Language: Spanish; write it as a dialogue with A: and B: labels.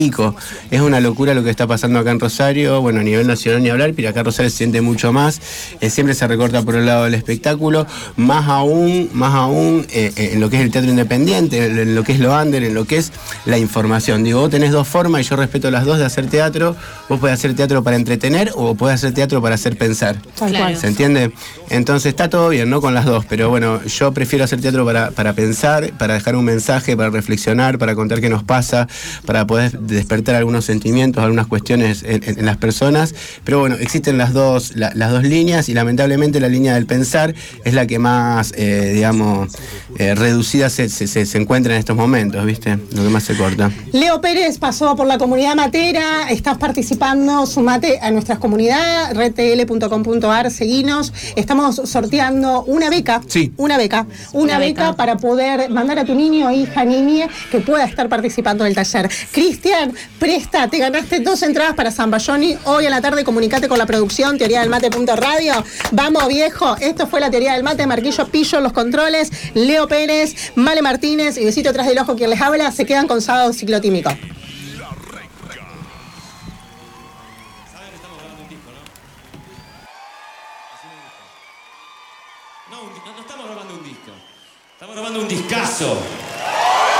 A: Es una locura lo que está pasando acá en Rosario, bueno, a nivel nacional ni hablar, pero acá en Rosario se siente mucho más, siempre se recorta por el lado del espectáculo, más aún en lo que es el teatro independiente, en lo que es lo under, en lo que es la información. Digo, vos tenés dos formas y yo respeto las dos de hacer teatro. Vos podés hacer teatro para entretener o podés hacer teatro para hacer pensar.
B: Claro.
A: ¿Se entiende? Entonces está todo bien, ¿no? Con las dos, pero bueno, yo prefiero hacer teatro para pensar, para dejar un mensaje, para reflexionar, para contar qué nos pasa, para poder despertar algunos sentimientos, algunas cuestiones en las personas, pero bueno, existen las dos líneas y lamentablemente la línea del pensar es la que más, reducida se encuentra en estos momentos, ¿viste? Lo que más se corta.
B: Leo Pérez pasó por la comunidad matera, estás participando, sumate a nuestras comunidades, redtl.com.ar, seguinos, estamos sorteando una beca,
A: sí.
B: una beca para poder mandar a tu niño, hija, niña, que pueda estar participando del taller. Cristian, presta, te ganaste 2 entradas para San Bayoni. Hoy a la tarde comunicate con la producción, teoriadelmate.radio. Vamos, viejo. Esto fue la Teoría del Mate. Marquillo Pillo en los controles. Leo Pérez, Male Martínez y besito atrás del ojo quien les habla. Se quedan con Sábado Ciclotímico.
C: No estamos grabando un disco. Estamos grabando un discazo.